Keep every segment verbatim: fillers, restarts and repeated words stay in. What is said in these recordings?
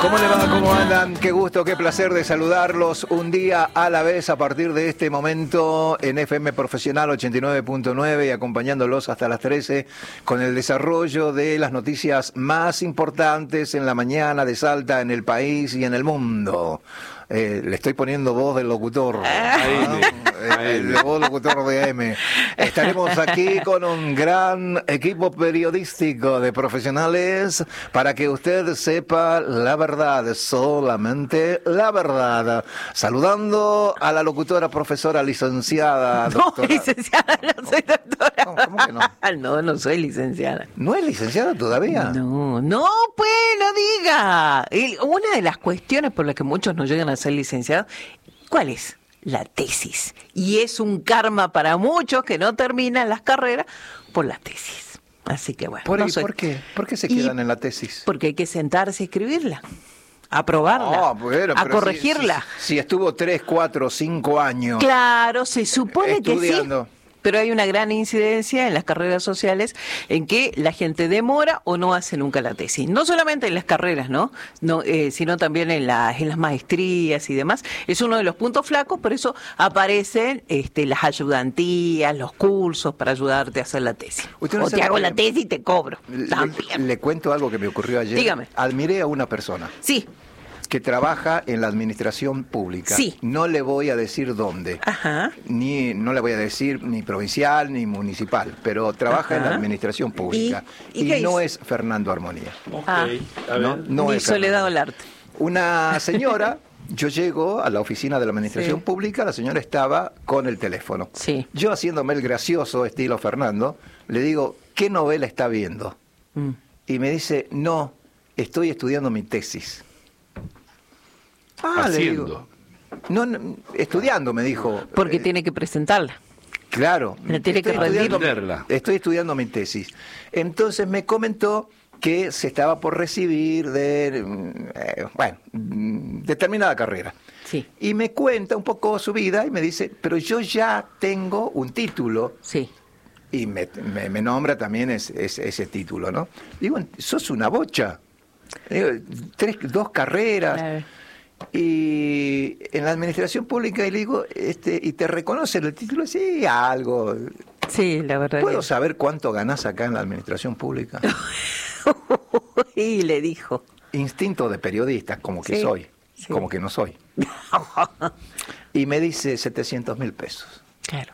¿Cómo le va? ¿Cómo andan? Qué gusto, qué placer de saludarlos un día a la vez a partir de este momento en F M Profesional ochenta y nueve punto nueve y acompañándolos hasta las trece con el desarrollo de las noticias más importantes en la mañana de Salta, en el país y en el mundo. Eh, le estoy poniendo voz del locutor, ¿no? El voz locutor de A M. Estaremos aquí con un gran equipo periodístico de profesionales para que usted sepa la verdad, solamente la verdad. Saludando a la locutora, profesora, licenciada, doctora. No, licenciada, no soy doctora. ¿Cómo, cómo que no? No, no soy licenciada. ¿No es licenciada todavía? No, no, pues, no diga. Y una de las cuestiones por las que muchos no llegan a ser licenciados, ¿cuál es? La tesis. Y es un karma para muchos que no terminan las carreras por la tesis. Así que bueno. ¿Por, no y soy... ¿por qué? ¿Por qué se Y quedan en la tesis? Porque hay que sentarse a escribirla, a aprobarla, No, bueno, a pero corregirla. Si, si, si estuvo tres, cuatro, cinco años. Claro, se supone estudiando. que sí. Pero hay una gran incidencia en las carreras sociales en que la gente demora o no hace nunca la tesis. No solamente en las carreras, ¿no? no eh, sino también en, la, en las maestrías y demás. Es uno de los puntos flacos, por eso aparecen este, las ayudantías, los cursos para ayudarte a hacer la tesis. Usted no o te sabe hago que- la tesis y te cobro. Le, También. le cuento algo que me ocurrió ayer. Dígame. Admiré a una persona Sí. que trabaja en la administración pública. Sí. No le voy a decir dónde. Ajá. Ni, no le voy a decir ni provincial ni municipal, pero trabaja Ajá. en la administración pública. ¿Y- y qué no hizo? es Fernando Armonía. Ah, a No, ver. no Ni es Soledad Fernando. Olarte. Una señora, yo llego a la oficina de la administración Sí. pública, la señora estaba con el teléfono. Sí. Yo, haciéndome el gracioso estilo Fernando, le digo, ¿qué novela está viendo? Mm. Y me dice, no, estoy estudiando mi tesis. Ah, le Haciendo. digo. No, no, estudiando, me dijo. Porque Eh, tiene que presentarla. Claro. La tiene que estoy rendir. estudiando, estoy estudiando mi tesis. Entonces me comentó que se estaba por recibir de, eh, bueno, mm, determinada carrera. Sí. Y me cuenta un poco su vida y me dice, pero yo ya tengo un título. Sí. Y me, me- me nombra también ese, ese, ese título, ¿no? Digo, sos una bocha. Digo, tres, dos carreras. Claro. Y en la administración pública, y le digo, este, ¿y te reconocen el título? Sí, algo. Sí, la verdad. ¿Puedo que- saber cuánto ganás acá en la administración pública? Y le dijo. Instinto de periodista, como que Sí, soy, sí. como que no soy. Y me dice setecientos mil pesos. Claro.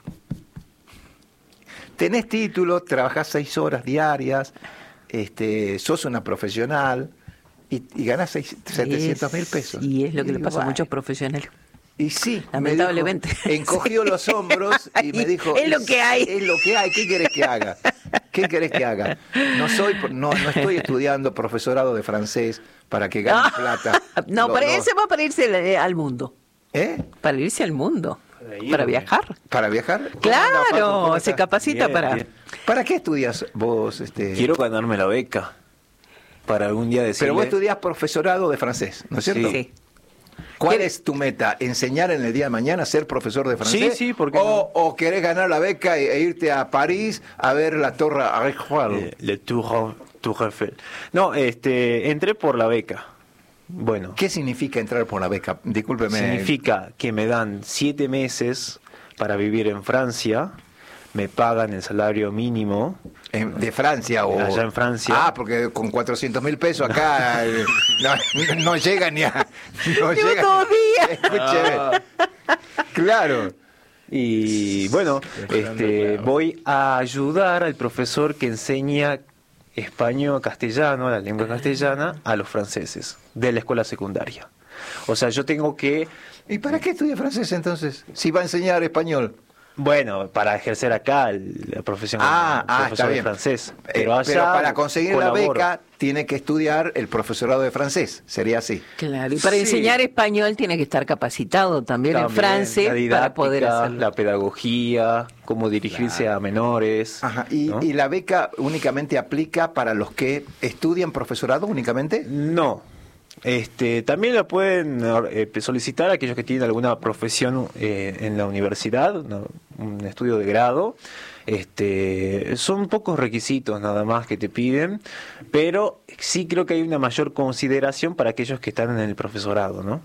Tenés título, trabajás seis horas diarias, este, sos una profesional y, y ganás seis- setecientos mil pesos. Y es lo que le digo, pasa a "Ay". muchos profesionales. Y sí, me Lamentablemente. dijo, encogió los hombros y me dijo, Es lo que hay. Es lo que hay, ¿qué querés que haga? ¿Qué querés que haga? No soy, no, no estoy estudiando profesorado de francés para que gane plata. No, Lo- para lo- ese va para irse al, al mundo. ¿Eh? Para irse al mundo. Para ir, Para bien. viajar. ¿Para viajar? ¿Cómo anda, Paco? Claro, ¿Cómo se está? capacita Bien, para. bien. ¿Para qué estudias vos? Este? Quiero ganarme la beca para algún día decirle... Pero vos estudiás profesorado de francés, ¿no es cierto? Sí. ¿Cuál ¿Qué- es tu meta? ¿Enseñar en el día de mañana, ser profesor de francés? Sí, sí, ¿por qué o, no? ¿O querés ganar la beca e, e irte a París a ver la Torre Eiffel? eh, Le Tour, Tour Eiffel. No, este, entré por la beca. Bueno, ¿Qué significa entrar por la beca? Discúlpeme. significa que me dan siete meses para vivir en Francia, me pagan el salario mínimo. En- de Francia o Allá en Francia. Ah, porque con cuatrocientos mil pesos acá eh, no, no llega ni a no Vivo llega- todos días. Escúcheme. Claro. Y bueno, este, voy a ayudar al profesor que enseña español, castellano, la lengua castellana, a los franceses de la escuela secundaria. O sea, yo tengo que, ¿Y para qué estudia francés entonces? Si va a enseñar español. bueno, para ejercer acá el- la profesión Ah, de ah, profesor está de bien. francés. Eh, Pero allá para conseguir la colaboro. beca tiene que estudiar el profesorado de francés. Sería así. Claro, y para Sí. enseñar español tiene que estar capacitado también, en También francés la didáctica, para poder hacerlo. la pedagogía, cómo dirigirse a menores. Ajá. ¿Y, ¿no? y la beca únicamente aplica para los que estudian profesorado únicamente? No. Este, también la pueden eh, solicitar aquellos que tienen alguna profesión eh, en la universidad, ¿no? Un estudio de grado. Este, son pocos requisitos nada más que te piden, pero sí creo que hay una mayor consideración para aquellos que están en el profesorado, ¿no?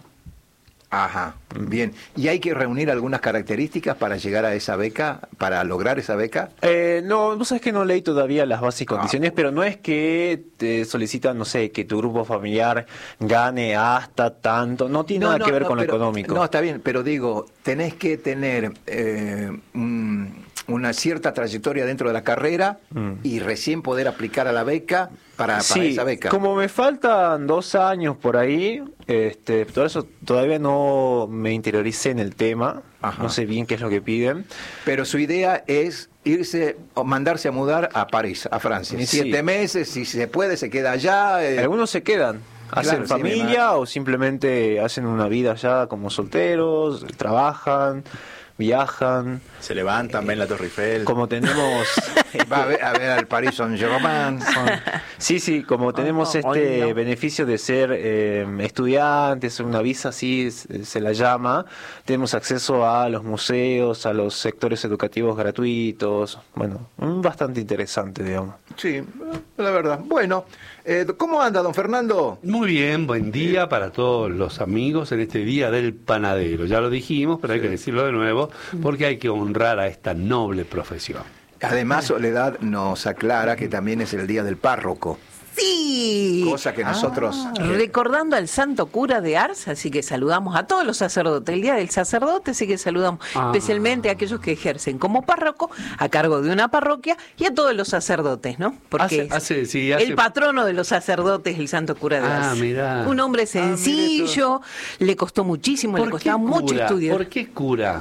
Ajá, bien. ¿Y hay que reunir algunas características para llegar a esa beca, para lograr esa beca? Eh, no, no sabes que no leí todavía las bases y condiciones, ah. pero no es que te solicitan, no sé, que tu grupo familiar gane hasta tanto, no tiene no, nada no, que ver no, con pero, lo económico. No, está bien, pero digo, tenés que tener eh, un, una cierta trayectoria dentro de la carrera mm. y recién poder aplicar a la beca para, sí, para esa beca. Como me faltan dos años por ahí, este, todo eso todavía no me interioricé en el tema. Ajá. No sé bien qué es lo que piden. Pero su idea es irse o mandarse a mudar a París, a Francia. Sí. Siete meses, si se puede, se queda allá. Eh. Algunos se quedan. Hacen claro, familia sí, o simplemente hacen una vida allá como solteros, trabajan, viajan. Se levantan, eh, ven la Torre Eiffel. Como tenemos... Va a ver, a ver al Paris Saint-Germain. Sí, sí, como tenemos oh, no, este no. beneficio de ser eh, estudiantes, una visa así se, se la llama, tenemos acceso a los museos, a los sectores educativos gratuitos, bueno, bastante interesante, digamos. Sí, la verdad. Bueno, eh, ¿cómo anda, don Fernando? Muy bien, buen día para todos los amigos en este Día del Panadero. Ya lo dijimos, pero hay que decirlo de nuevo, porque hay que honrar a esta noble profesión. Además, Soledad nos aclara que también es el día del párroco. Sí. Cosa que nosotros... Ah, recordando al santo cura de Ars, así que saludamos a todos los sacerdotes. El día del sacerdote, así que saludamos ah. especialmente a aquellos que ejercen como párroco a cargo de una parroquia y a todos los sacerdotes, ¿no? Porque hace, hace, sí, hace... el patrono de los sacerdotes, el santo cura de Ars. Ah, mirá. Un hombre sencillo, ah, le costó muchísimo, le costaba mucho estudiar. ¿Por qué cura?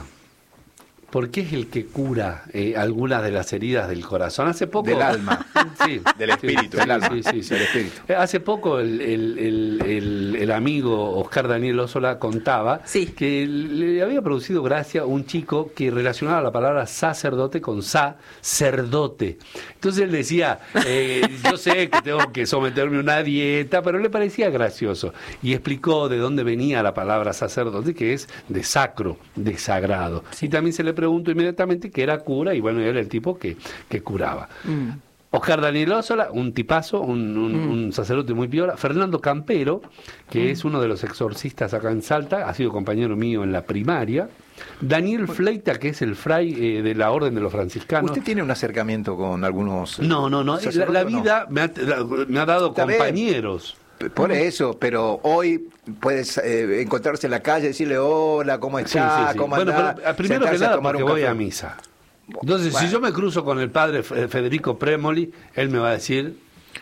Porque es el que cura eh, algunas de las heridas del corazón. Hace poco... Del alma. Sí, del espíritu. Sí, del alma. Sí, sí, sí, del espíritu. Hace poco el, el, el, el, el amigo Oscar Daniel Ossola contaba sí. que le había producido gracia un chico que relacionaba la palabra sacerdote con sacerdote. Entonces él decía, eh, yo sé que tengo que someterme a una dieta, pero le parecía gracioso. Y explicó de dónde venía la palabra sacerdote, que es de sacro, de sagrado. Sí. Y también se le preguntó inmediatamente que era cura, y bueno, era el tipo que, que curaba. Mm. Oscar Daniel Ossola, un tipazo, un, un, mm. un sacerdote muy piola. Fernando Campero, que mm. es uno de los exorcistas acá en Salta, ha sido compañero mío en la primaria. Daniel Fleita, que es el fray eh, de la Orden de los Franciscanos. ¿Usted tiene un acercamiento con algunos? No, no, no. La, la vida no? Me, ha, me ha dado Está compañeros. Bien. Por eso, pero hoy puedes eh, encontrarse en la calle, decirle hola, ¿cómo estás? Sí, sí, sí. ¿Cómo bueno, andás? Pero, primero que nada porque voy a misa. Entonces, bueno. si yo me cruzo con el padre Federico Premoli, él me va a decir...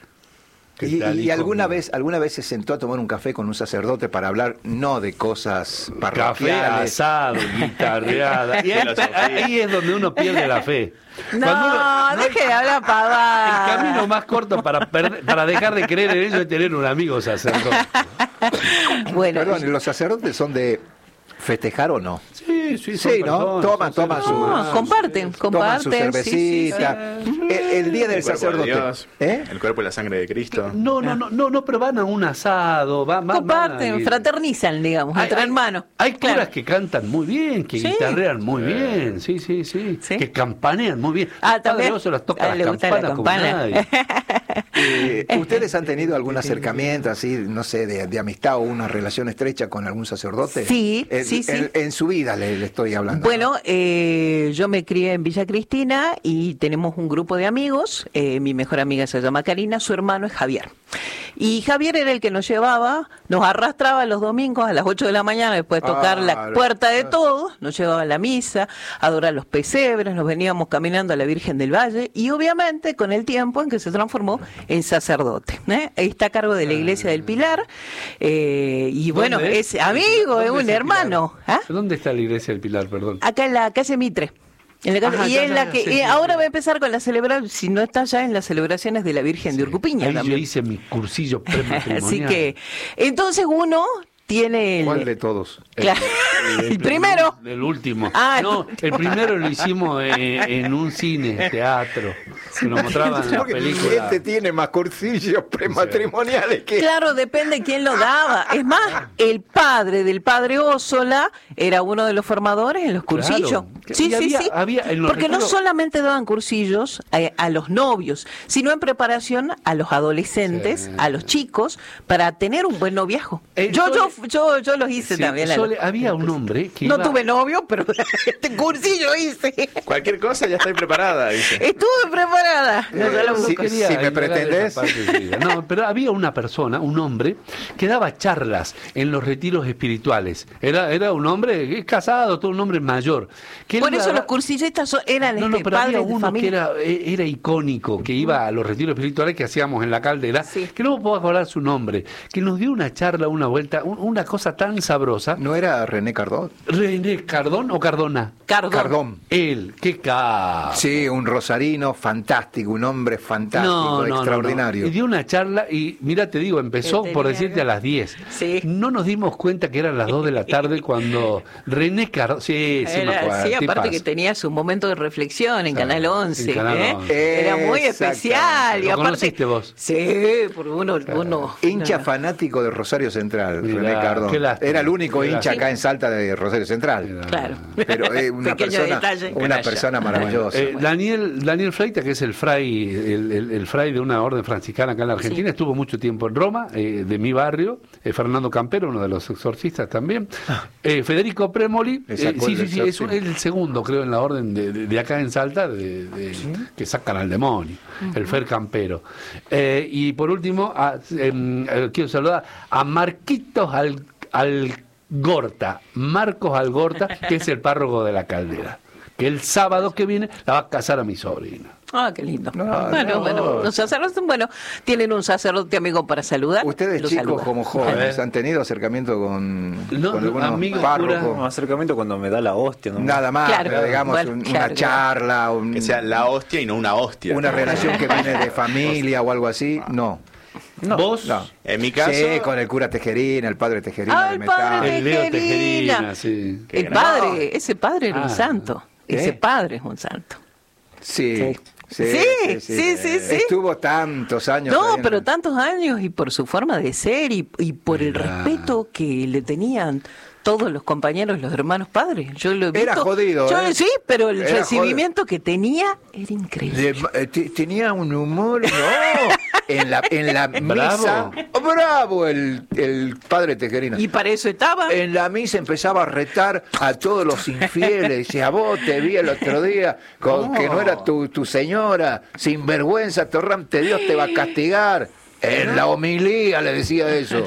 ¿Y, y alguna vez alguna vez se sentó a tomar un café con un sacerdote para hablar no de cosas parroquiales? Café, asado, guitarreada. Y ahí, ahí es donde uno pierde la fe. No, uno, deje no, de hablar pavada. El camino más corto para, perder, para dejar de creer en ello es tener un amigo sacerdote. Bueno, perdón, ¿los sacerdotes son de festejar o no? Sí, sí, sí, ¿no? Toman, toman su, no, comparten, su, comparten, toman su cervecita. Sí, sí, sí. El, el día del el sacerdote. De Dios, ¿eh? El cuerpo y la sangre de Cristo. No, no, no, no, no pero van a un asado, van, van comparten, van a... fraternizan, digamos, hay, entre hay, hermanos. Hay curas claro. que cantan muy bien, que sí. guitarrean muy sí. bien, sí, sí, sí, sí, que campanean muy bien. Ah, también. Se las toca ah, las campanas la como nadie. eh, ¿Ustedes han tenido algún acercamiento así, no sé, de, de amistad o una relación estrecha con algún sacerdote? Sí, en, sí, sí. En, en su vida le, le estoy hablando. Bueno, ¿no? eh, yo me crié en Villa Cristina y tenemos un grupo de amigos. Eh, mi mejor amiga se llama Karina, su hermano es Javier. Y Javier era el que nos llevaba, nos arrastraba los domingos a las ocho de la mañana después de tocar ah, la puerta de todos, nos llevaba a la misa, a adorar los pesebres, nos veníamos caminando a la Virgen del Valle y obviamente con el tiempo en que se transformó en sacerdote. ¿eh? Está a cargo de la Iglesia del Pilar eh, y bueno, es, es amigo, es un hermano. ¿Ah? ¿Dónde está la Iglesia del Pilar, perdón? Acá en la calle Mitre. En la casa, Ajá, y es la que sí, eh, ahora va a empezar con la celebración, si no está ya en las celebraciones de la Virgen sí. de Urcupiña. Ahí también. yo hice mi cursillo prematrimonial. Así que, entonces uno tiene el... ¿Cuál de todos? Claro. El primero. El último. Ah, no, el primero lo hicimos en, en un cine, teatro, que lo mostraban en la Porque película. este tiene más cursillos prematrimoniales que... Claro, depende quién lo daba. Es más, el padre del padre Ósola era uno de los formadores en los cursillos. Claro. Sí, Y sí, había- sí. había en los Porque no recuerdos- solamente daban cursillos a, a los novios, sino en preparación a los adolescentes, Sí. a los chicos, para tener un buen noviazgo. Eh, yo, yo, Sole- yo, yo los hice Sí, también. a Sole, los- había un hombre que No iba- tuve novio, pero este cursillo hice. Cualquier cosa ya estoy preparada, dice. Estuve preparada. No, ya lo Sí, busco. quería- si me ignorar pretendés. esa parte de su vida. No, pero había una persona, un hombre, que daba charlas en los retiros espirituales. Era, era un hombre eh, casado, todo un hombre mayor. Que él Por eso daba- los cursillistas so- eran No, no, este, pero había padres de uno que familia. era, eh, era icónico, que iba a los retiros espirituales que hacíamos en la Caldera, Sí. que no me puedo acordar su nombre, que nos dio una charla, una vuelta, un- una cosa tan sabrosa. ¿No era René Cardón? René Cardón o Cardona. Cardón. Cardón. Él, qué ca... Sí, un rosarino fantástico, un hombre fantástico, extraordinario. Y dio una charla y, mira, te digo, empezó Que por tenía- decirte a las diez. Sí. No nos dimos cuenta que eran las dos de la tarde cuando René Cardón... Sí, sí, me Era- acuerdo. sí, aparte tipazo. que tenía su momento de reflexión en Claro, Canal once. en Canal ¿eh? once. Era muy Exactamente. especial. Y ¿Lo aparte, conociste vos? Sí, porque uno... uno Hincha no. fanático de Rosario Central, Mirá, René Cardón. qué lástima, Era el único qué hincha lástima. acá en Salta de Rosario Central. Mirá. Claro. Pero eh, una Pequeño persona, detalle. una Canalla. persona maravillosa. Eh, Daniel, Daniel Freita, que es el fray, el, el- el fray de una orden franciscana acá en la Argentina, Sí. estuvo mucho tiempo en Roma, eh, de mi barrio, eh, Fernando Campero, uno de los exorcistas también, eh, Federico Premoli, Le eh, sacó sí, el sí, sí, es, un- exorcismo. es el segundo, creo, en la orden de, de- de acá en Salta, de, de- que sacan al demonio, el Fer Campero. Eh, y por último, a- em, eh, quiero saludar a Marquitos Al, Algorta, Marcos Algorta, que es el párroco de la Caldera, que el sábado que viene la va a casar a mi sobrina. Ah, qué lindo. No, bueno, no. bueno, los sacerdotes, bueno, tienen un sacerdote amigo para saludar. Ustedes lo chicos saludan. como jóvenes Eh. han tenido acercamiento con, No, con no, algunos amigos, párrocos. cura. Un acercamiento cuando me da la hostia, ¿no? Nada más, Claro, pero digamos bueno, un- claro, una charla, un- Que sea la hostia y no una hostia. una relación que viene de familia o algo así. No. ¿Vos? No. En mi caso, Sí, con el cura Tejerina, el padre Tejerina Ah, de el Metal. padre El Leo Tejerina. Tejerina, sí. El padre, ese padre era Ah. un santo. ¿Qué? Ese padre es un santo. Sí. Sí. Sí, Sí, sí, sí, sí. Estuvo tantos años. No, ahí en- pero tantos años y por su forma de ser y, y por el Mirá. respeto que le tenían todos los compañeros, los hermanos padres. Yo lo he visto. Era jodido, Yo, ¿eh? Sí, pero el Era recibimiento que tenía era increíble. De- eh, te- tenía un humor, no, en la, en la Bravo. misa. Oh, bravo el, el padre Tejerina. Y para eso estaba. En la misa empezaba a retar a todos los infieles. Decía, vos te vi el otro día con que no era tu, tu señora, sin vergüenza, torrante, Dios te va a castigar. En la homilía le decía eso.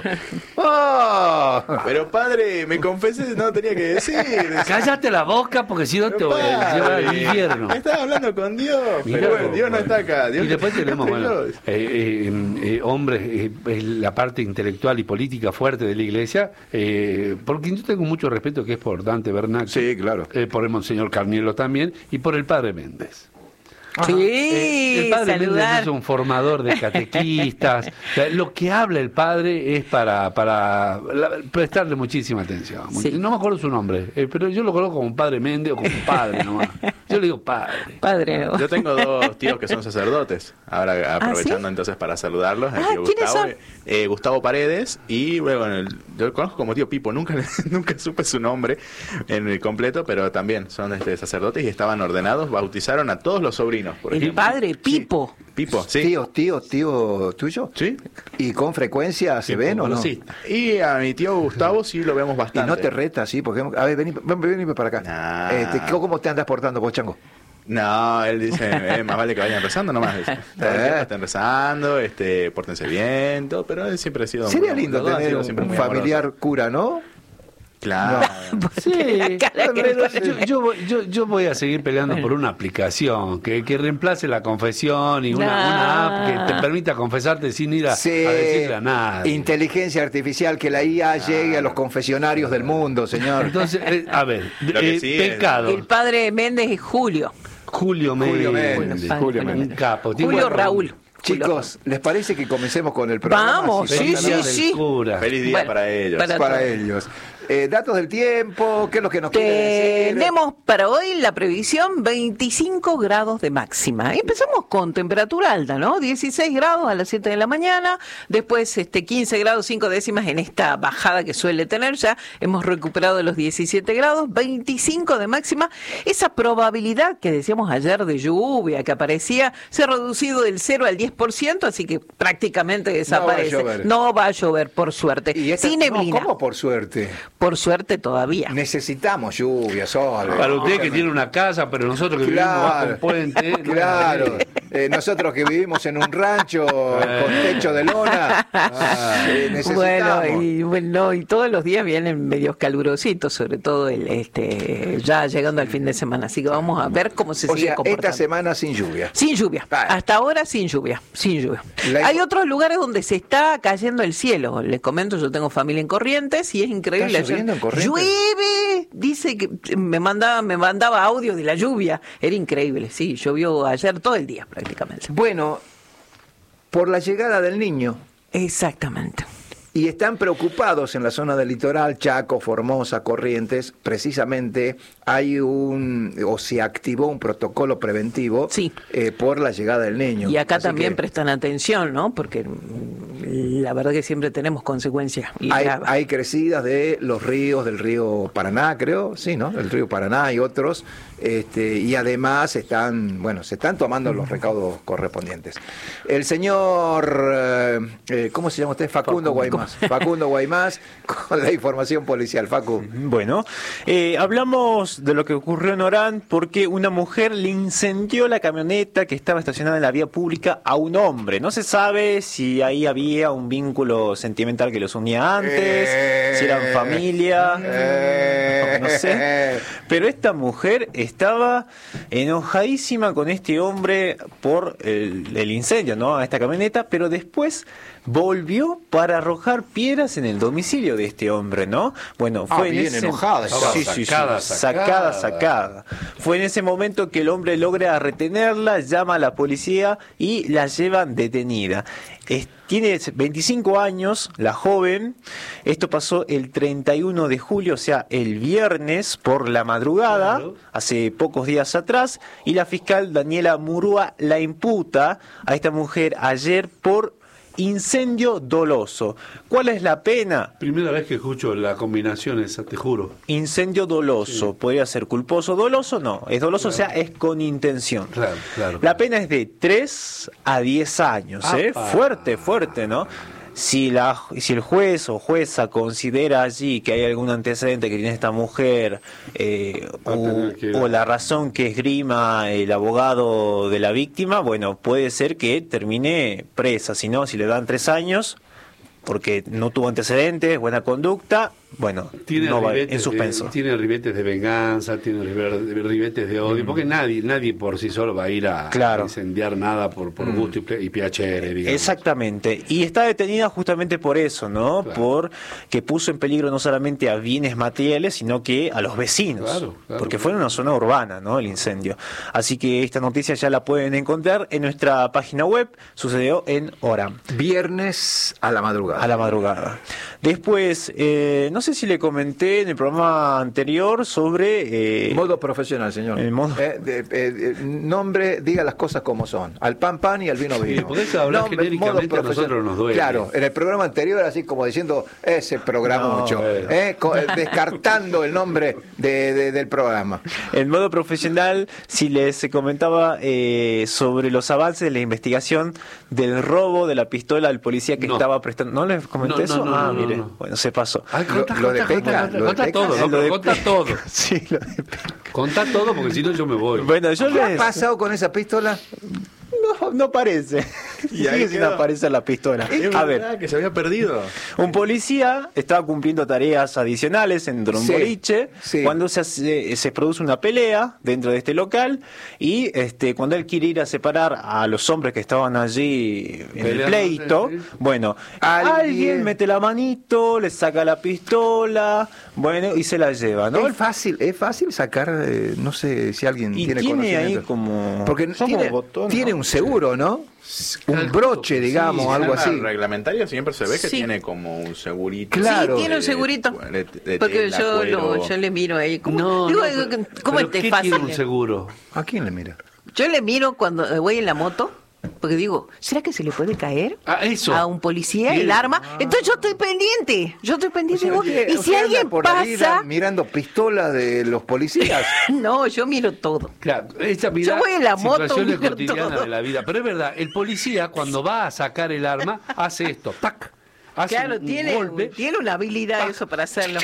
¡Oh! pero padre, me confesé, no tenía que decir. Cállate la boca porque si no te voy a llevar al Padre, infierno. estaba hablando con Dios. Mirá Pero bueno, vos, Dios no bueno. está acá. Dios Y después está tenemos, entre bueno, los. eh, eh, eh, hombres, eh, eh, la parte intelectual y política fuerte de la iglesia, eh, porque yo tengo mucho respeto que es por Dante Bernacchi, Sí, claro. eh, por el Monseñor Carnielo también, y por el Padre Méndez. Sí, Eh, el padre Méndez saludar. es un formador de catequistas. O sea, lo que habla el padre es para, para la- prestarle muchísima atención. Sí. No me acuerdo su nombre, eh, pero yo lo conozco como padre Méndez o como padre nomás. Yo le digo padre. Padre, ¿no? Yo tengo dos tíos que son sacerdotes. Ahora aprovechando ¿sí? entonces para saludarlos. El Ah, tío ¿quiénes Gustavo, son? eh, Gustavo Paredes y bueno, el- yo lo conozco como tío Pipo. Nunca nunca supe su nombre en el completo, pero también son este, sacerdotes y estaban ordenados. Bautizaron a todos los sobrinos, por El ejemplo. padre Pipo. Pipo, sí. Tío, tío, tío tuyo. Sí. ¿Y con frecuencia se ven o no? Sí. Y a mi tío Gustavo sí lo vemos Y bastante. no te reta, sí, porque... A ver, vení, ven, vení para acá. Nah. Este, ¿Cómo te andas portando vos, Chango? No, él dice, eh, más vale que vayan rezando nomás. Dice. Todo el tiempo estén rezando, este, pórtense bien, todo, pero él siempre ha sido Sería muy lindo bondadoso, ha tener sido un, siempre un muy familiar amoroso. cura, ¿no? Claro. Sí, La cara que pero le yo, yo voy, yo, yo voy a seguir peleando por una aplicación que, que reemplace la confesión y una, Nah. una app que te permita confesarte sin ir a, Sí, a decirle a nadie. inteligencia artificial, que la I A llegue a los confesionarios del mundo, señor. Entonces, eh, a ver, Lo que eh, sí es- pecado. El padre Méndez es Julio. Julio Méndez. Julio Méndez, Julio Un Méndez. capo. Tiene Julio buen- Raúl. Chicos, ¿les parece que comencemos con el programa? Vamos, Si son sí, tan sí, amables. sí. Cura. Feliz día Bueno, para ellos. para- Para ellos. Eh, datos del tiempo, ¿qué es lo que nos quiere decir? Tenemos para hoy la previsión veinticinco grados de máxima. Empezamos con temperatura alta, ¿no? dieciséis grados a las siete de la mañana, después este quince grados cinco décimas en esta bajada que suele tener, ya hemos recuperado los diecisiete grados, veinticinco de máxima. Esa probabilidad que decíamos ayer de lluvia que aparecía se ha reducido del cero al diez por ciento, así que prácticamente desaparece. No va a llover, no va a llover por suerte. ¿Y esta, Sin neblina. No, ¿cómo por suerte? Por suerte todavía. Necesitamos lluvia, sol. Para usted que tiene una casa, pero nosotros que Claro. vivimos bajo un puente. no, Claro, eh, nosotros que vivimos en un rancho con techo de lona, eh, necesitamos. Bueno, y bueno, y todos los días vienen medios calurositos, sobre todo el este ya llegando al fin de semana, así que vamos a ver cómo se O sigue sea, comportando. esta semana sin lluvia. Sin lluvia. Vale. Hasta ahora sin lluvia, sin lluvia. La- Hay otros lugares donde se está cayendo el cielo. Les comento, yo tengo familia en Corrientes y es increíble. ¿Está lloviendo en Corrientes? Llueve, dice que me mandaba me mandaba audio de la lluvia. Era increíble, sí, llovió ayer todo el día prácticamente. Bueno, por la llegada del niño. Exactamente. Y están preocupados en la zona del litoral, Chaco, Formosa, Corrientes, precisamente hay un, o se activó un protocolo preventivo Sí. eh, por la llegada del niño. Y acá Así también que prestan atención, ¿no? Porque mm, la verdad que siempre tenemos consecuencias. Y hay, graves. hay crecidas de los ríos, del río Paraná, creo, sí, ¿no? El río Paraná y otros, este, y además están, bueno, se están tomando los recaudos correspondientes. El señor, eh, eh, ¿cómo se llama usted? Facundo Guaymás. Facundo Guaymás, con la información policial. Facu. Bueno, eh, hablamos de lo que ocurrió en Orán porque una mujer le incendió la camioneta que estaba estacionada en la vía pública a un hombre. No se sabe si ahí había un vínculo sentimental que los unía antes, Eh, si eran familia, eh, no sé. Pero esta mujer estaba enojadísima con este hombre por el, el incendio, ¿no? A esta camioneta, pero después volvió para arrojar piedras en el domicilio de este hombre, ¿no? Bueno, Ah, fue en bien ese... enojada estaba. Sí, sí, sí, Sacada, sacada, sacada. sacada. Fue en ese momento que el hombre logra retenerla, llama a la policía y la llevan detenida. Es- tiene veinticinco años, la joven. Esto pasó el treinta y uno de julio, o sea, el viernes por la madrugada, Claro. hace pocos días atrás, y la fiscal Daniela Murúa la imputa a esta mujer ayer por incendio doloso. ¿Cuál es la pena? Primera vez que escucho la combinación esa, te juro. Incendio doloso. ¿Podría ser culposo doloso? No. Es doloso, o sea, es con intención. Claro, claro. La pena es de tres a diez años, ¿eh? Apa. Fuerte, fuerte, ¿no? Si, la, si el juez o jueza considera allí que hay algún antecedente que tiene esta mujer eh, Va a o, tener que- o la razón que esgrima el abogado de la víctima, bueno, puede ser que termine presa. Si no, si le dan tres años, porque no tuvo antecedentes, buena conducta, bueno, Tiene no va ribetes en suspenso. De, tiene ribetes de venganza, tiene riber- ribetes de odio, porque nadie nadie por sí solo va a ir a, Claro. a incendiar nada por, por gusto y, ple- y piacere, digamos. Exactamente, y está detenida justamente por eso, ¿no? Claro. Por que puso en peligro no solamente a bienes materiales, sino que a los vecinos, Claro, claro, porque claro. fue en una zona urbana, ¿no? El incendio. Así que esta noticia ya la pueden encontrar en nuestra página web, sucedió en Orán, Viernes a la madrugada. a la madrugada. Después, eh, no sé si le comenté en el programa anterior sobre... eh, Modo profesional, señor. El modo- Eh, de- eh, eh, nombre, diga las cosas como son. Al pan pan y al vino Sí, vino. podés hablar genéricamente, modo a nosotros profesional. nos duele. Claro, en el programa anterior, así como diciendo, ese programa No, mucho. bueno. eh, co- eh, descartando el nombre de- de- del programa. En modo profesional, si les comentaba eh, sobre los avances de la investigación del robo de la pistola al policía que No. estaba prestando. ¿No les comenté No, no, eso? no, ah, no, no, mire. no. Bueno, se pasó. Ay, contá, Lo- lo de contá, Peca, contá, lo de contá Peca. todo, Eh, no, lo pero de contá Peca. todo. Sí, lo de Peca. Contá todo porque si no yo me voy. Bueno, yo ¿Qué ha les... pasado con esa pistola? No, no parece. Y ahí Sigue sin quedó. aparecer la pistola. Es A ver, verdad que se había perdido. un policía estaba cumpliendo tareas adicionales dentro de un Sí, boliche sí. cuando se, hace- se produce una pelea dentro de este local y este cuando él quiere ir a separar a los hombres que estaban allí en el Peleando, pleito, sí, sí. bueno, Alguien- alguien mete la manito, le saca la pistola, bueno, y se la lleva, ¿no? Es fácil, es fácil sacar, eh, no sé si alguien Y tiene, tiene ahí conocimiento. como- Porque son tiene, como botones, tiene ¿no? un seguro, ¿no? un broche, digamos, Sí, algo El así. arma reglamentaria siempre se ve que Sí. tiene como un segurito. Claro. Sí, tiene un de- segurito. de- de Porque tela, yo, cuero. lo, yo le miro ahí. ¿Cómo, No, digo, no, digo, pero- ¿cómo pero este ¿qué fácil? tiene un seguro? ¿A quién le mira? Yo le miro cuando voy en la moto, porque digo, ¿será que se le puede caer Ah, eso. a un policía Bien. el arma? Entonces yo estoy pendiente, yo estoy pendiente. digo, Oye, y o si sea, alguien anda por la vida pasa, mirando pistolas de los policías. no, yo miro todo. Claro, esa mirá, Yo voy en la moto, situaciones miro cotidianas todo. de la vida. Pero es verdad, el policía cuando va a sacar el arma hace esto, tac, hace Claro, un tiene, golpe. tiene una habilidad eso para hacerlo.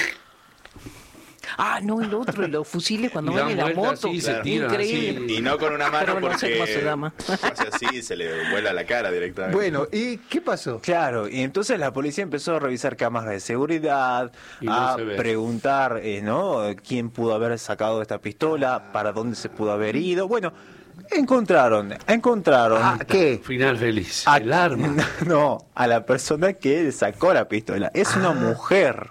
Ah, no, el otro, los fusiles cuando Y van dan en la vueltas moto. así, se tiran Increíble. así. Y no con una mano Pero no sé porque cómo se llama. hace así y se le vuela la cara directamente. Bueno, ¿y qué pasó? Claro, y entonces la policía empezó a revisar cámaras de seguridad, Y no a se ve. preguntar, eh, ¿no? ¿Quién pudo haber sacado esta pistola? ¿Para dónde se pudo haber ido? Bueno, encontraron, encontraron. Ah, ¿qué? Final feliz. a- El arma. No, a la persona que sacó la pistola. Es una mujer.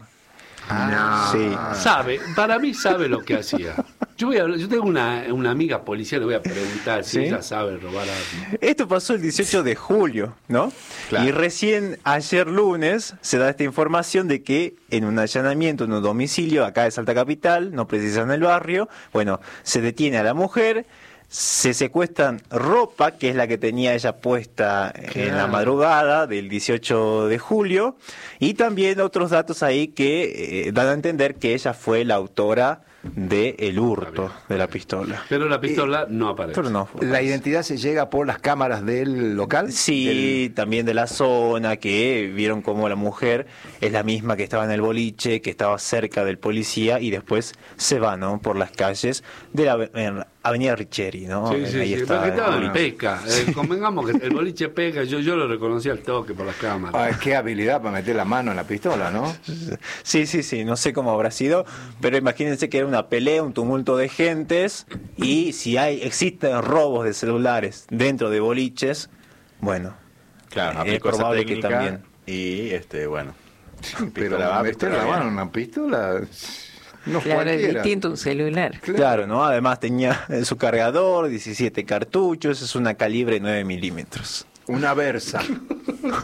Ah, Sí. Sabe, para mí sabe lo que hacía. Yo voy a hablar- yo tengo una, una amiga policía, le voy a preguntar si ¿Sí? ella sabe robar armas. Esto pasó el dieciocho de julio, ¿no? Claro. Y recién ayer lunes se da esta información de que en un allanamiento en un domicilio acá de Salta Capital, no precisa en el barrio, bueno, se detiene a la mujer, se secuestran ropa, que es la que tenía ella puesta en la Claro. madrugada del dieciocho de julio, y también otros datos ahí que eh, dan a entender que ella fue la autora del hurto de la pistola. Pero la pistola no aparece. Pero no. ¿La identidad se llega por las cámaras del local? Sí, también de la zona, que vieron como la mujer es la misma que estaba en el boliche, que estaba cerca del policía y después se va, ¿no? Por las calles de la en Avenida Richeri, ¿no? Sí, sí, Ahí sí. está Porque el estaba en boliche. pesca. Eh, convengamos que el boliche pesca, yo, yo lo reconocí al toque por las cámaras. Ay, qué habilidad para meter la mano en la pistola, ¿no? Sí, sí, sí, no sé cómo habrá sido, pero imagínense que era una pelea, un tumulto de gentes y si hay existen robos de celulares dentro de boliches, bueno, Claro, es aplicó esa probable que técnica también. Y este, bueno. Pero Pistola va, meter pistola la mano en viene. una pistola no Claro, es cualquiera. distinto un celular. Claro, ¿no? Además tenía en su cargador diecisiete cartuchos, es una calibre nueve milímetros. Una Versa. No,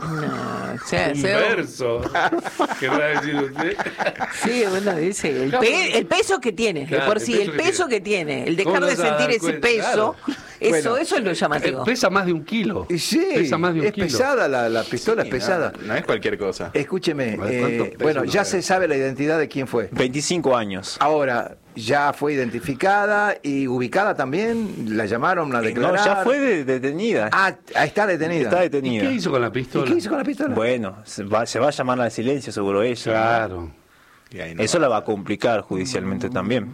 o sea, Un se- verso. ¿Querrá decir usted? Sí, bueno, dice, el, Claro. pe- el peso que tiene, de Claro, por el sí, peso el que peso tiene. que tiene, el ¿Cómo dejar de no se va a dar sentir ese cuenta? peso, Claro. eso, Bueno, eso es lo Eh, llamativo. Pesa más de un kilo. Y sí, Pesa más de un es kilo. pesada la, la pistola, es Sí, pesada. No, no es cualquier cosa. Escúcheme, ¿Cuánto eh, pesa bueno, una ya Versa? se sabe la identidad de quién fue. veinticinco años. Ahora, ya fue identificada y ubicada también, la llamaron, la No, declararon. ya fue de- detenida. Ah, ah, está detenida. Está ¿Y detenida. qué hizo con la ¿Y pistola? qué hizo con la pistola? Bueno, se va, se va a llamar al silencio seguro ella. Claro. Y ahí no Eso va. la va a complicar judicialmente también.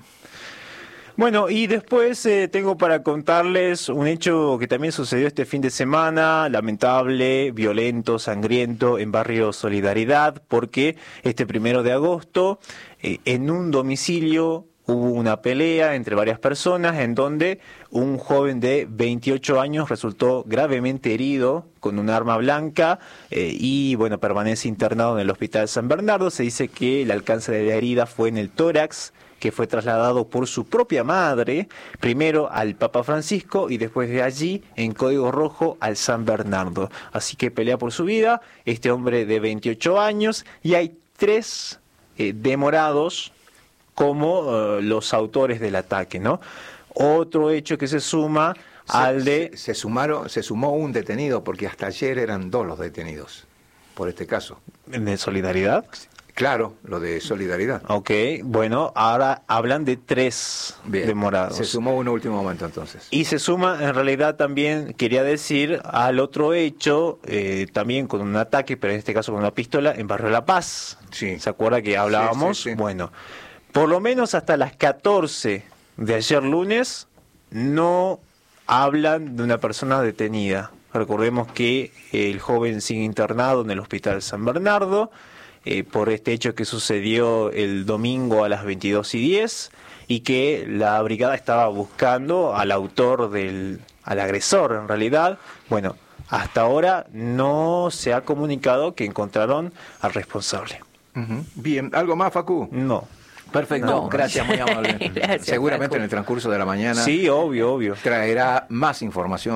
Bueno, y después eh, tengo para contarles un hecho que también sucedió este fin de semana, lamentable, violento, sangriento, en barrio Solidaridad, porque este primero de agosto, eh, en un domicilio hubo una pelea entre varias personas en donde un joven de veintiocho años resultó gravemente herido con un arma blanca eh, y bueno, permanece internado en el Hospital San Bernardo. Se dice que el alcance de la herida fue en el tórax, que fue trasladado por su propia madre, primero al Papa Francisco y después de allí, en código rojo, al San Bernardo. Así que pelea por su vida este hombre de veintiocho años y hay tres eh, demorados como eh, los autores del ataque, ¿no? Otro hecho que se suma Se- al de... Se, se sumaron, se sumó un detenido, porque hasta ayer eran dos los detenidos, por este caso. ¿De solidaridad? Claro, lo de solidaridad. Ok, bueno, ahora hablan de tres Bien, demorados. se sumó un último momento entonces. Y se suma, en realidad también, quería decir, al otro hecho, eh, también con un ataque, pero en este caso con una pistola, en Barrio La Paz. Sí. ¿Se acuerda que hablábamos? Sí, sí, sí. Bueno, por lo menos hasta las catorce de ayer lunes, no hablan de una persona detenida. Recordemos que el joven sigue internado en el Hospital San Bernardo, eh, por este hecho que sucedió el domingo a las veintidós y diez y que la brigada estaba buscando al autor del, al agresor en realidad. Bueno, hasta ahora no se ha comunicado que encontraron al responsable. Ujú. Bien, ¿algo más, Facu? No. Perfecto, No. gracias, muy amable. Gracias, Seguramente Facu. en el transcurso de la mañana Sí, obvio, obvio. traerá más información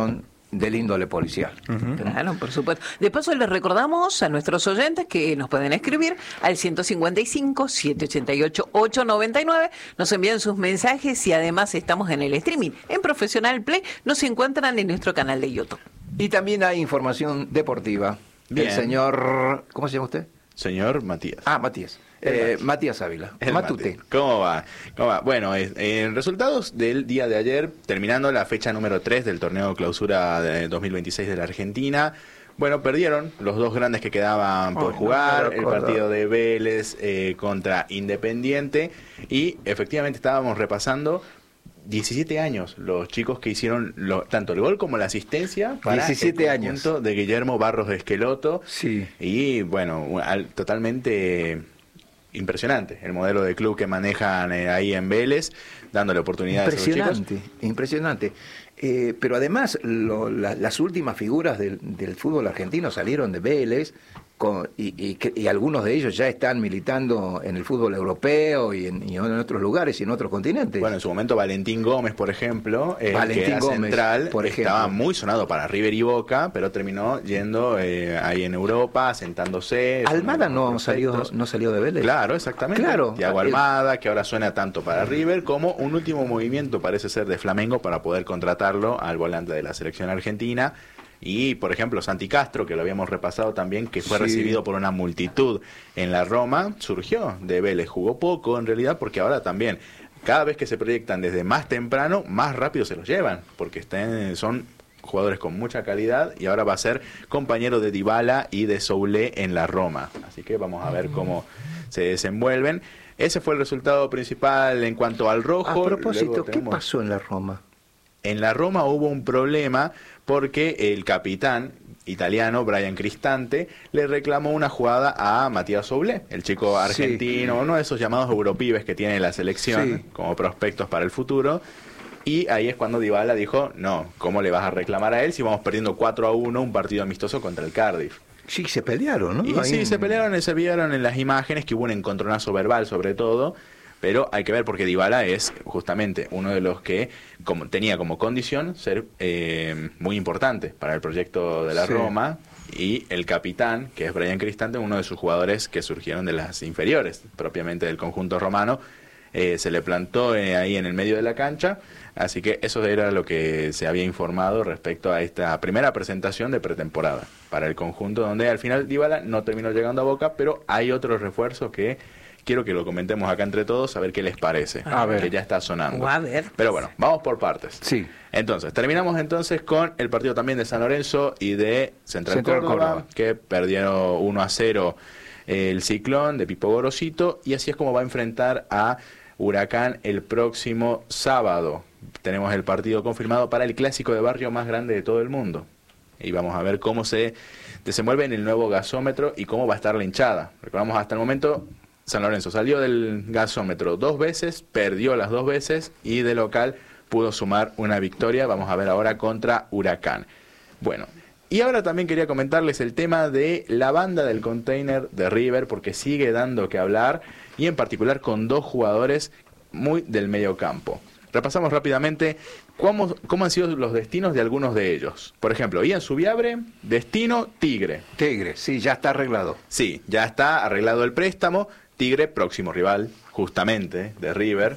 del índole policial. Claro, por supuesto. De paso, les recordamos a nuestros oyentes que nos pueden escribir al ciento cincuenta y cinco, setecientos ochenta y ocho, ochocientos noventa y nueve. Nos envían sus mensajes y además estamos en el streaming. En Profesional Play nos encuentran en nuestro canal de YouTube. Y también hay información deportiva. Bien. El señor... ¿Cómo se llama usted? Señor Matías. Ah, Matías. Eh, Matías Ávila. El Matute. Mati. ¿Cómo va? ¿Cómo va? Bueno, eh, en resultados del día de ayer, terminando la fecha número tres del torneo clausura de dos mil veintiséis de la Argentina, bueno, perdieron los dos grandes que quedaban por Ay, jugar, no me el acuerdo. partido de Vélez eh, contra Independiente, y efectivamente estábamos repasando diecisiete años los chicos que hicieron lo, tanto el gol como la asistencia para diecisiete el años. conjunto de Guillermo Barros de Esqueloto. Sí. Y bueno, un- al- totalmente impresionante el modelo de club que manejan eh, ahí en Vélez, dándole oportunidades a esos chicos. Impresionante, impresionante. Eh, pero además, lo- la- las últimas figuras del, del fútbol argentino salieron de Vélez con- y, y que- y algunos de ellos ya están militando en el fútbol europeo y en, y en otros lugares y en otros continentes. Bueno, en su momento Valentín Gómez, por ejemplo, eh, Valentín que era Gómez, central, por ejemplo. estaba muy sonado para River y Boca, pero terminó yendo eh, ahí en Europa, sentándose. Almada es uno de no los salió, prospectos. no salió de Vélez. Claro, exactamente. Claro. Thiago El- Almada, que ahora suena tanto para River, como un último movimiento parece ser de Flamengo para poder contratarlo al volante de la selección argentina. Y, por ejemplo, Santi Castro, que lo habíamos repasado también, que fue Sí. recibido por una multitud en la Roma, surgió de Vélez. Jugó poco, en realidad, porque ahora también, cada vez que se proyectan desde más temprano, más rápido se los llevan, porque estén, son jugadores con mucha calidad, y ahora va a ser compañero de Dybala y de Soulé en la Roma. Así que vamos a ver cómo se desenvuelven. Ese fue el resultado principal en cuanto al rojo. A propósito, Luego ¿qué tenemos- pasó en la Roma? En la Roma hubo un problema porque el capitán italiano, Brian Cristante, le reclamó una jugada a Matías Soulé, el chico argentino, Sí. uno de esos llamados europibes que tiene la selección Sí. como prospectos para el futuro. Y ahí es cuando Dybala dijo, no, ¿cómo le vas a reclamar a él si vamos perdiendo cuatro a uno un partido amistoso contra el Cardiff? Sí, se pelearon, ¿no? Y Ahí sí, en- se pelearon y se vieron en las imágenes que hubo un encontronazo verbal sobre todo, pero hay que ver porque Dybala es justamente uno de los que como, tenía como condición ser eh, muy importante para el proyecto de la Sí. Roma, y el capitán, que es Brian Cristante, uno de sus jugadores que surgieron de las inferiores, propiamente del conjunto romano, eh, se le plantó eh, ahí en el medio de la cancha, así que eso era lo que se había informado respecto a esta primera presentación de pretemporada para el conjunto, donde al final Dybala no terminó llegando a Boca, pero hay otros refuerzos que quiero que lo comentemos acá entre todos, a ver qué les parece, A ver. que ya está sonando. A ver. Pero bueno, vamos por partes. Sí. Entonces, terminamos entonces con el partido también de San Lorenzo y de Central, Central Córdoba, Córdoba. que perdieron uno a cero el Ciclón de Pipo Gorosito, y así es como va a enfrentar a Huracán el próximo sábado. Tenemos el partido confirmado para el clásico de barrio más grande de todo el mundo. Y vamos a ver cómo se desenvuelve en el nuevo gasómetro y cómo va a estar la hinchada. Recordamos, hasta el momento San Lorenzo salió del gasómetro dos veces, perdió las dos veces y de local pudo sumar una victoria. Vamos a ver ahora contra Huracán. Bueno, y ahora también quería comentarles el tema de la banda del container de River, porque sigue dando que hablar, y en particular con dos jugadores muy del medio campo. Repasamos rápidamente cómo, cómo han sido los destinos de algunos de ellos. Por ejemplo, Ian Subiabre, destino Tigre. Tigre, sí, ya está arreglado. Sí, ya está arreglado el préstamo. Tigre, próximo rival, justamente, de River.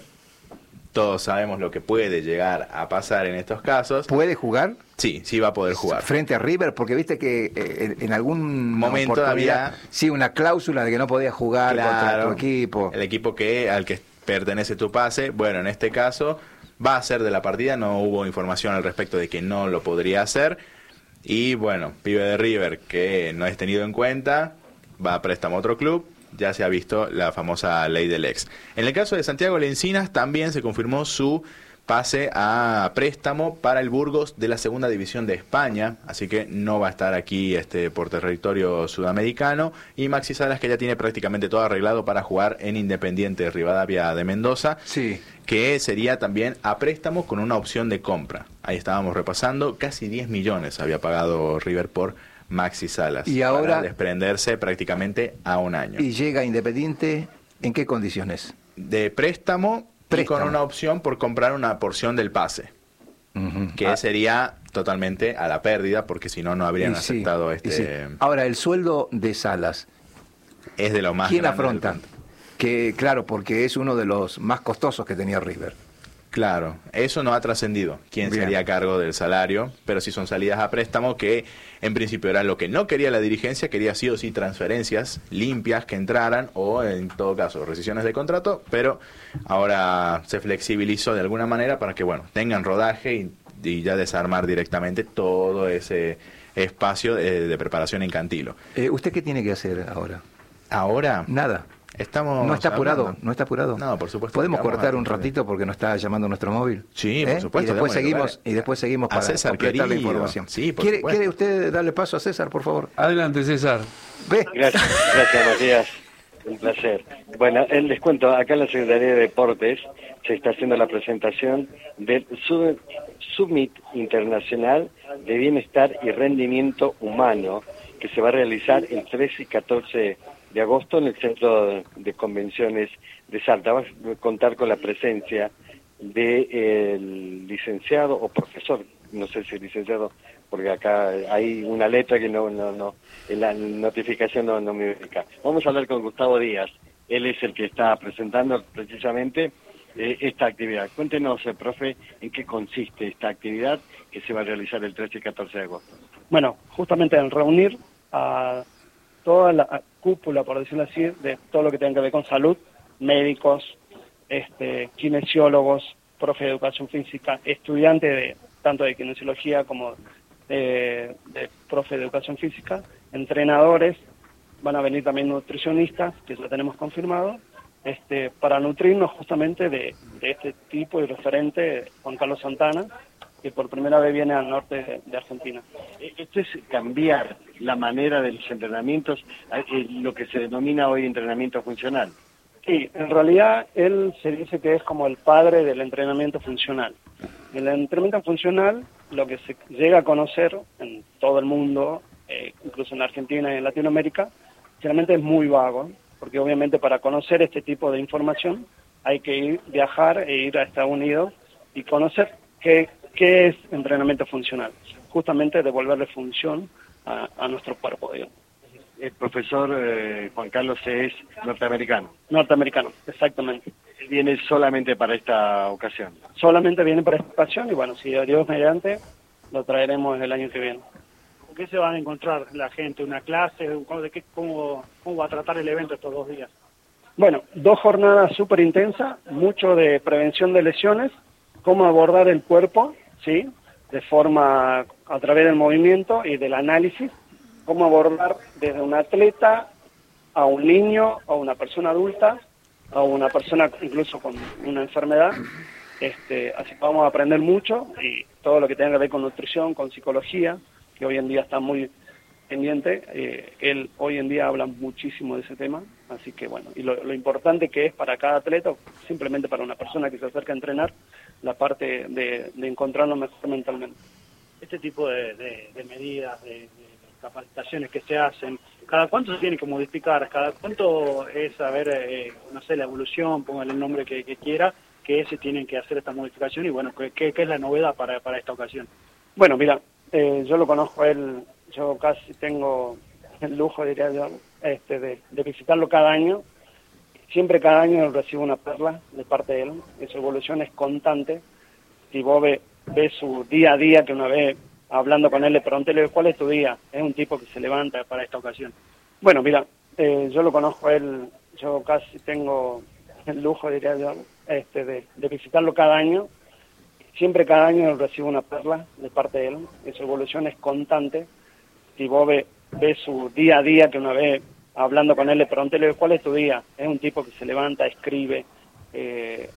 Todos sabemos lo que puede llegar a pasar en estos casos. ¿Puede jugar? Sí, sí va a poder jugar. Frente a River, porque viste que eh, en, en algún Momento oportunidad, había- sí, una cláusula de que no podía jugar contra Claro, tu equipo. el equipo que al que pertenece tu pase. Bueno, en este caso va a ser de la partida. No hubo información al respecto de que no lo podría hacer. Y bueno, pibe de River que no es tenido en cuenta, va a préstamo a otro club. Ya se ha visto la famosa ley del ex. En el caso de Santiago Lencinas también se confirmó su pase a préstamo para el Burgos de la segunda división de España, así que no va a estar aquí este por territorio sudamericano. Y Maxi Salas, que ya tiene prácticamente todo arreglado para jugar en Independiente Rivadavia de Mendoza, Sí. que sería también a préstamo con una opción de compra. Ahí estábamos repasando, casi diez millones había pagado River por Maxi Salas, Y ahora- para desprenderse prácticamente a un año. Y llega Independiente, ¿en qué condiciones? De préstamo, y Préstamo. con una opción por comprar una porción del pase, Ujú. que Ah, sería totalmente a la pérdida, porque si no, no habrían Y sí, aceptado y este... sí. Ahora, el sueldo de Salas, Es de lo más ¿quién grande del afronta? plantel. Que claro, porque es uno de los más costosos que tenía River. Claro, eso no ha trascendido quién Bien. sería a cargo del salario, pero sí son salidas a préstamo que en principio era lo que no quería la dirigencia, quería sí o sí transferencias limpias que entraran o en todo caso rescisiones de contrato, pero ahora se flexibilizó de alguna manera para que bueno tengan rodaje y, y ya desarmar directamente todo ese espacio de, de preparación en Cantilo. Eh, ¿Usted qué tiene que hacer ahora? Ahora Nada. estamos... ¿No está apurado? hablando. ¿No está apurado? No, por supuesto. ¿Podemos que vamos cortar a un continuar. ratito porque nos está llamando nuestro móvil? Sí, por ¿Eh? supuesto, Y después démosle seguimos, lugar y después seguimos a para César, completar la querido. información. Sí, por ¿Quiere, supuesto. ¿Quiere usted darle paso a César, por favor? Adelante, César. ¿Ve? Gracias, gracias Matías, un placer. Bueno, eh, les cuento, acá en la Secretaría de Deportes se está haciendo la presentación del Sub- Summit Internacional de Bienestar y Rendimiento Humano, que se va a realizar el trece y catorce de agosto en el Centro de Convenciones de Salta. Va a contar con la presencia del licenciado o profesor, no sé si licenciado, porque acá hay una letra que no, no, no, en la notificación no, no me ubica. Vamos a hablar con Gustavo Díaz, él es el que está presentando precisamente eh, esta actividad. Cuéntenos, eh, profe, en qué consiste esta actividad que se va a realizar el trece y catorce de agosto. Bueno, justamente en reunir a toda la cúpula, por decirlo así, de todo lo que tenga que ver con salud, médicos, este, kinesiólogos, profe de educación física, estudiantes de tanto de kinesiología como de, de profe de educación física, entrenadores, van a venir también nutricionistas, que ya tenemos confirmado, este, para nutrirnos justamente de, de este tipo de referente, Juan Carlos Santana, que por primera vez viene al norte de, de Argentina. Esto es cambiar la manera de los entrenamientos, eh, lo que se denomina hoy entrenamiento funcional. Sí, en realidad él se dice que es como el padre del entrenamiento funcional. El entrenamiento funcional, lo que se llega a conocer en todo el mundo, eh, incluso en Argentina y en Latinoamérica, generalmente es muy vago, porque obviamente para conocer este tipo de información hay que ir, viajar e ir a Estados Unidos y conocer qué, qué es entrenamiento funcional, justamente devolverle función a, a nuestro cuerpo, digamos. El profesor eh, Juan Carlos es norteamericano. Norteamericano, exactamente. Él viene solamente para esta ocasión. Solamente viene para esta ocasión y bueno, si Dios mediante, lo traeremos el año que viene. ¿Con qué se van a encontrar la gente? ¿Una clase? ¿De qué, cómo, ¿Cómo va a tratar el evento estos dos días? Bueno, dos jornadas súper intensas, mucho de prevención de lesiones, cómo abordar el cuerpo, ¿sí? De forma, a través del movimiento y del análisis, cómo abordar desde un atleta a un niño, a una persona adulta, a una persona incluso con una enfermedad. Este, así que vamos a aprender mucho y todo lo que tenga que ver con nutrición, con psicología, que hoy en día está muy pendiente. Eh, él hoy en día habla muchísimo de ese tema, así que bueno, y lo, lo importante que es para cada atleta, simplemente para una persona que se acerca a entrenar, la parte de, de encontrarlo mejor mentalmente. Este tipo de, de, de medidas, de, de capacitaciones que se hacen, ¿cada cuánto se tiene que modificar? ¿Cada cuánto es, a ver, eh, no sé, la evolución, póngale el nombre que, que quiera, que se tienen que hacer esta modificación? Y bueno, ¿qué, qué es la novedad para, para esta ocasión? Bueno, mira, eh, yo lo conozco a él, yo casi tengo el lujo, diría yo, este, de, de visitarlo cada año. Siempre cada año recibo una perla de parte de él, y su evolución es constante. Si vos ves ve su día a día, que una vez hablando con él le pregunté, le digo, ¿cuál es tu día? Es un tipo que se levanta para esta ocasión. Bueno, mira, eh, yo lo conozco a él, yo casi tengo el lujo, diría yo, este, de, de visitarlo cada año. Siempre cada año recibo una perla de parte de él, y su evolución es constante. Si vos ves ve su día a día, que una vez hablando con él le pregunté, le digo, ¿cuál es tu día? Es un tipo que se levanta, escribe, eh,